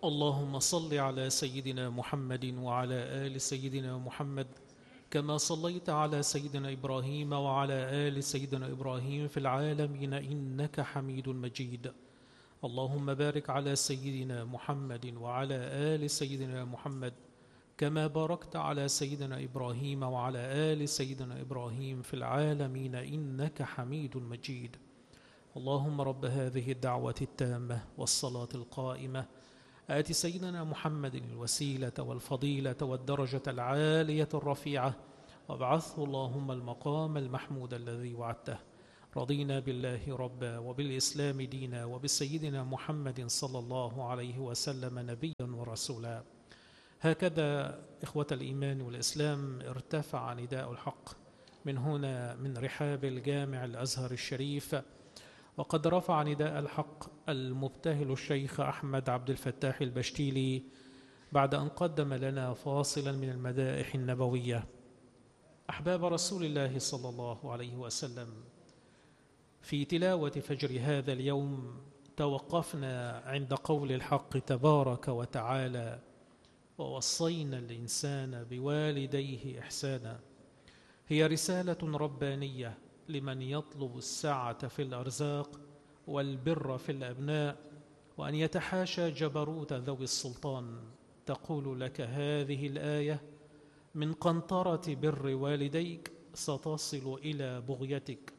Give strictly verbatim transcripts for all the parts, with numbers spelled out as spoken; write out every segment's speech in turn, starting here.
اللهم صل على سيدنا محمد وعلى آل سيدنا محمد كما صليت على سيدنا إبراهيم وعلى آل سيدنا إبراهيم في العالمين إنك حميد مجيد. اللهم بارك على سيدنا محمد وعلى آل سيدنا محمد كما باركت على سيدنا إبراهيم وعلى آل سيدنا إبراهيم في العالمين إنك حميد مجيد. اللهم رب هذه الدعوة التامة والصلاة القائمة آت سيدنا محمد الوسيلة والفضيلة والدرجة العالية الرفيعة وابعثه اللهم المقام المحمود الذي وعدته. رضينا بالله ربا وبالإسلام دينا وبسيدنا محمد صلى الله عليه وسلم نبيا ورسولا. هكذا إخوة الإيمان والإسلام ارتفع نداء الحق من هنا من رحاب الجامع الأزهر الشريف، وقد رفع نداء الحق المبتهل الشيخ أحمد عبد الفتاح البشتيلي بعد أن قدم لنا فاصلا من المدائح النبوية. أحباب رسول الله صلى الله عليه وسلم، في تلاوة فجر هذا اليوم توقفنا عند قول الحق تبارك وتعالى: ووصينا الإنسان بوالديه إحسانا. هي رسالة ربانية لمن يطلب السعة في الأرزاق والبر في الأبناء، وأن يتحاشى جبروت ذوي السلطان. تقول لك هذه الآية: من قنطرة بر والديك ستصل إلى بغيتك،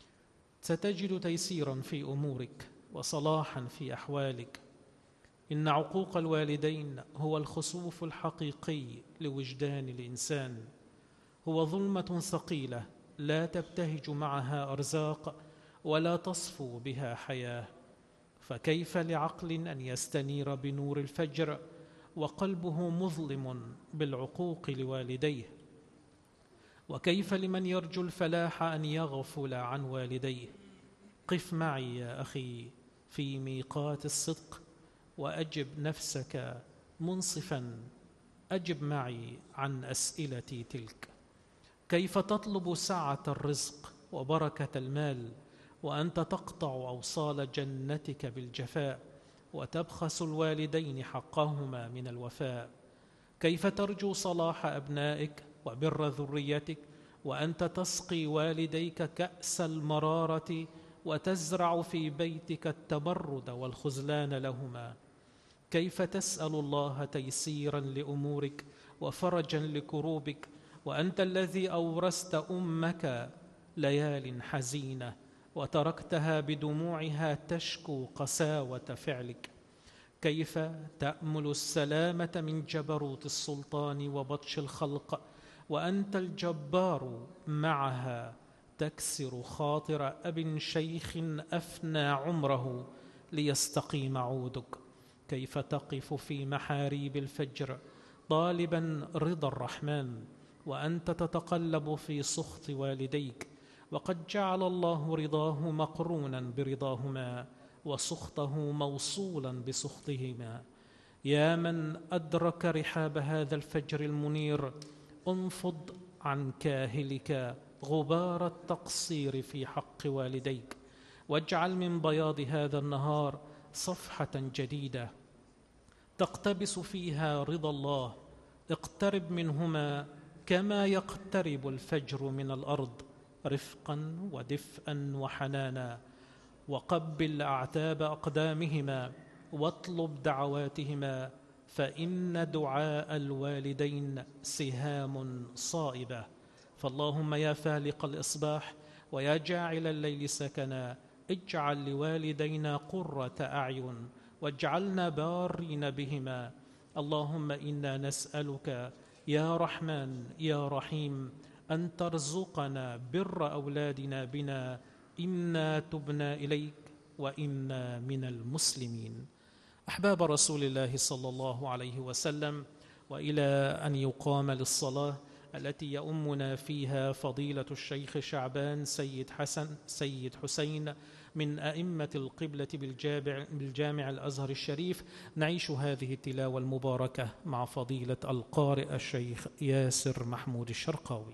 ستجد تيسيرا في أمورك وصلاحا في أحوالك. إن عقوق الوالدين هو الخسوف الحقيقي لوجدان الإنسان، هو ظلمة ثقيلة لا تبتهج معها أرزاق ولا تصفو بها حياة. فكيف لعقل أن يستنير بنور الفجر وقلبه مظلم بالعقوق لوالديه؟ وكيف لمن يرجو الفلاح أن يغفل عن والديه؟ قف معي يا أخي في ميقات الصدق وأجب نفسك منصفا، أجب معي عن أسئلتي تلك. كيف تطلب سعة الرزق وبركة المال وأنت تقطع أوصال جنتك بالجفاء وتبخس الوالدين حقهما من الوفاء؟ كيف ترجو صلاح أبنائك وبر ذريتك وأنت تسقي والديك كأس المرارة وتزرع في بيتك التبرد والخذلان لهما؟ كيف تسأل الله تيسيرا لأمورك وفرجا لكروبك وأنت الذي أورثت أمك ليال حزينة وتركتها بدموعها تشكو قساوة فعلك؟ كيف تأمل السلامة من جبروت السلطان وبطش الخلق وأنت الجبار معها تكسر خاطر أب شيخ أفنى عمره ليستقيم عودك؟ كيف تقف في محاريب الفجر طالبا رضا الرحمن وأنت تتقلب في سخط والديك، وقد جعل الله رضاه مقرونا برضاهما وسخطه موصولا بسخطهما؟ يا من أدرك رحاب هذا الفجر المنير، انفض عن كاهلك غبار التقصير في حق والديك، واجعل من بياض هذا النهار صفحة جديدة تقتبس فيها رضا الله. اقترب منهما كما يقترب الفجر من الأرض، رفقا ودفئا وحنانا، وقبل أعتاب أقدامهما واطلب دعواتهما، فإن دعاء الوالدين سهام صائبة. فاللهم يا فالق الإصباح ويا جاعل الليل سكنا، اجعل لوالدينا قرة أعين واجعلنا بارين بهما. اللهم إنا نسألك يا رحمن يا رحيم أن ترزقنا بر أولادنا بنا، إنا تبنا إليك وإنا من المسلمين. أحباب رسول الله صلى الله عليه وسلم، وإلى أن يقام للصلاة التي يؤمنا فيها فضيلة الشيخ شعبان سيد حسن سيد حسين من أئمة القبلة بالجامع الأزهر الشريف، نعيش هذه التلاوة المباركة مع فضيلة القارئ الشيخ ياسر محمود الشرقاوي.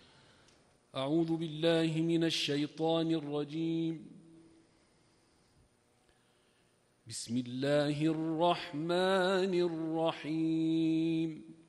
أعوذ بالله من الشيطان الرجيم. بسم الله الرحمن الرحيم